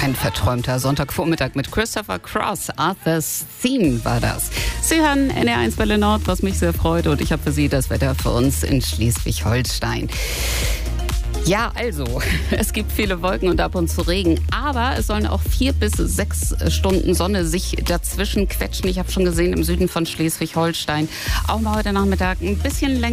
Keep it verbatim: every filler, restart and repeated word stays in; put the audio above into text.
Ein verträumter Sonntagvormittag mit Christopher Cross. Arthur's Theme war das. Sie hören N R eins Welle Nord, was mich sehr freut. Und ich habe für Sie das Wetter für uns in Schleswig-Holstein. Ja, also, es gibt viele Wolken und ab und zu Regen, aber es sollen auch vier bis sechs Stunden Sonne sich dazwischen quetschen. Ich habe schon gesehen, im Süden von Schleswig-Holstein auch mal heute Nachmittag ein bisschen länger.